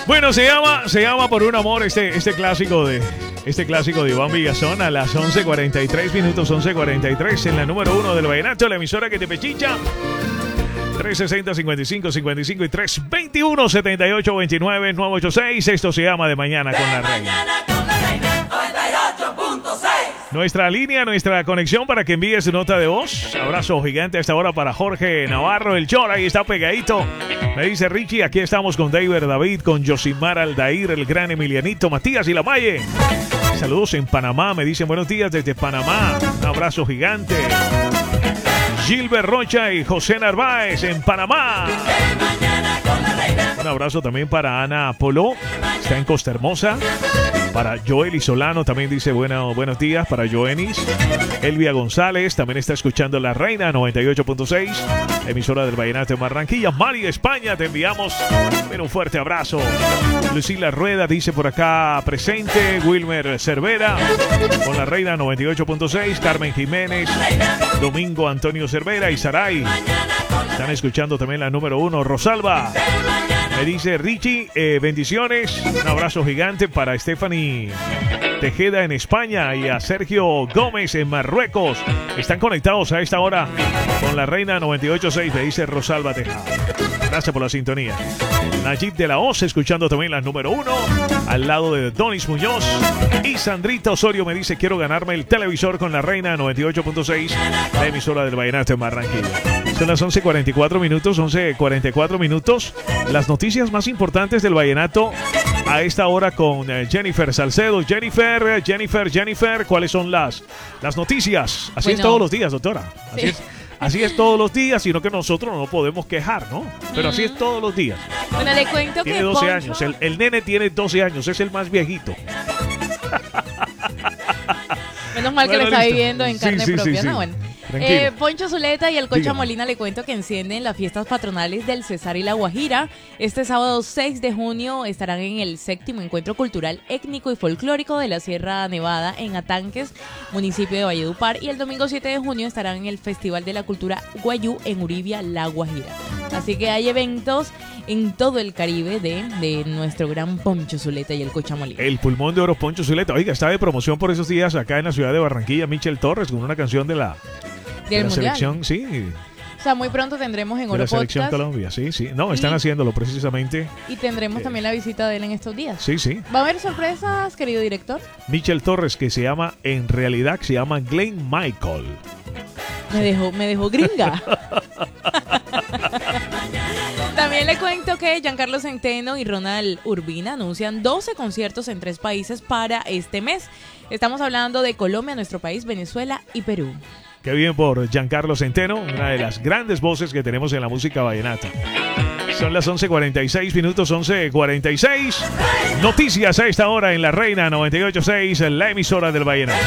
Bueno, se llama Por un amor este clásico de Iván Villazón a las 11:43 minutos, 11:43 en la número 1 del vallenato, la emisora que te pechicha. 360-55-55 y 321-7829-986. Esto se llama De Mañana con la Reina. Nuestra línea, nuestra conexión para que envíes su nota de voz. Abrazo gigante a esta hora para Jorge Navarro, el Chor, ahí está pegadito. Me dice Richie, aquí estamos con David, con Josimar Aldair, el gran Emilianito, Matías y la Maye. Saludos en Panamá, me dicen buenos días desde Panamá. Un abrazo gigante. Gilbert Rocha y José Narváez en Panamá. Un abrazo también para Ana Polo, está en Costa Hermosa. Para Joel y Solano también dice buenos días. Para Joenis. Elvia González también está escuchando La Reina 98.6, emisora del vallenato de Barranquilla. Mari España, te enviamos un fuerte abrazo. Lucila Rueda dice por acá presente. Wilmer Cervera con La Reina 98.6. Carmen Jiménez, Domingo Antonio Cervera y Saray están escuchando también la número 1. Rosalba me dice Richie, bendiciones, un abrazo gigante para Stephanie Tejeda en España y a Sergio Gómez en Marruecos. Están conectados a esta hora con La Reina 98.6, me dice Rosalba Tejada. Gracias por la sintonía. Nayib de la Hoz escuchando también la número 1 al lado de Donis Muñoz. Y Sandrita Osorio me dice quiero ganarme el televisor con La Reina 98.6, la emisora del vallenato en Barranquilla. Son las 11:44 minutos, 11:44 minutos. Las noticias más importantes del vallenato a esta hora con Jennifer Salcedo. Jennifer, ¿cuáles son las noticias? Así es todos los días, doctora. Así es todos los días, sino que nosotros no podemos quejar, ¿no? Pero así es todos los días. Bueno, le cuento tiene que 12 años, el nene tiene 12 años, es el más viejito. Menos mal que lo está viviendo en carne propia, ¿no? Bueno. Tranquilo. Poncho Zuleta y el Cocha Molina le cuento que encienden las fiestas patronales del Cesar y la Guajira. Este sábado 6 de junio estarán en el 7º Encuentro Cultural Étnico y Folclórico de la Sierra Nevada en Atanques, municipio de Valledupar, y el domingo 7 de junio estarán en el Festival de la Cultura Guayú en Uribia, La Guajira. Así que hay eventos en todo el Caribe de nuestro gran Poncho Zuleta y el Cocha Molina. El pulmón de oro Poncho Zuleta. Oiga, está de promoción por esos días acá en la ciudad de Barranquilla, Michel Torres, con una canción de la selección, sí. O sea, muy pronto tendremos en Oro la selección Podcast. Colombia, sí. No, están haciéndolo precisamente. Y tendremos también la visita de él en estos días. Sí. ¿Va a haber sorpresas, querido director? Michel Torres, que se llama Glenn Michael. Me dejó gringa. También le cuento que Giancarlo Centeno y Ronald Urbina anuncian 12 conciertos en 3 países para este mes. Estamos hablando de Colombia, nuestro país, Venezuela y Perú. Qué bien por Giancarlo Centeno, una de las grandes voces que tenemos en la música vallenata. Son las 11:46 minutos, 11:46. Noticias a esta hora en La Reina 98.6, la emisora del vallenato.